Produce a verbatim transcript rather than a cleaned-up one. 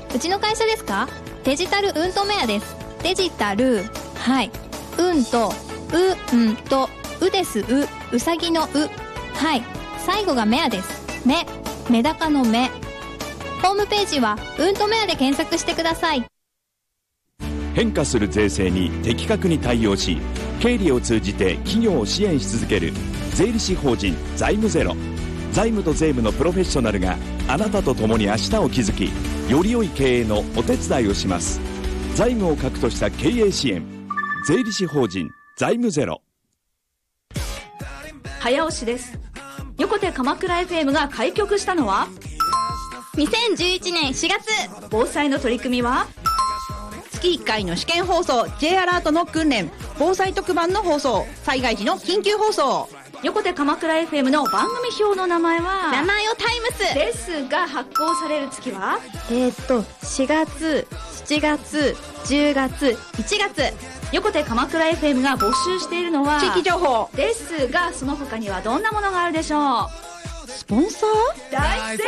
うちの会社ですか？デジタルうんとメアです。デジタル、はい、うんとうんとうです。う、うさぎのう、はい、最後がメアです。メ、メダカのメ。ホームページはうんとメアで検索してください。 変化する税制に的確に対応し、経理を通じて企業を支援し続ける税理士法人財務ゼロ。財務と税務のプロフェッショナルがあなたと共に明日を築き、より良い経営のお手伝いをします。財務を核とした経営支援、税理士法人財務ゼロ。 早押しです。横手鎌倉 エフエム が開局したのはにせんじゅういちねんしがつ。 防災の取り組みは月いっかいの試験放送、 J アラートの訓練、防災特番の放送、災害時の緊急放送。 横手鎌倉 エフエム の番組表の名前は名前をタイムスですが、発行される月はえーっとしがつ、しちがつ、じゅうがつ、いちがつ。 横手鎌倉 エフエム が募集しているのは地域情報ですが、その他にはどんなものがあるでしょう？ スポンサー？ 大正